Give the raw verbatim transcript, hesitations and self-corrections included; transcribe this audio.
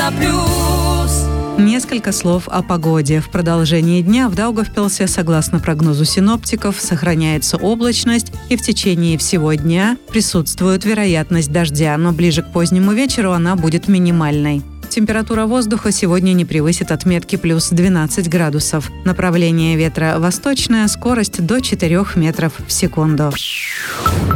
плюс. Несколько слов о погоде. В продолжении дня в Даугавпилсе, согласно прогнозу синоптиков, сохраняется облачность, и в течение всего дня присутствует вероятность дождя, но ближе к позднему вечеру она будет минимальной. Температура воздуха сегодня не превысит отметки плюс двенадцать градусов. Направление ветра восточное, скорость до четырёх метров в секунду.